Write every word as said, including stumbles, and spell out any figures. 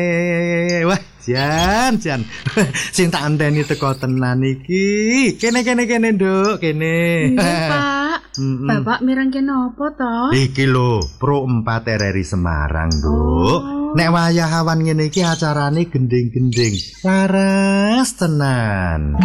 Wah, Jan, Jan. Sing tak anteni teko tenan iki. Kene kene kene, Nduk, kene. Iya, Pak. Mm-mm. Bapak mirengke napa to? Iki lho, Pro empat R R I Semarang, Nduk. Oh. Nek wayah awan ngene iki acarane gending-gending. Waras tenan.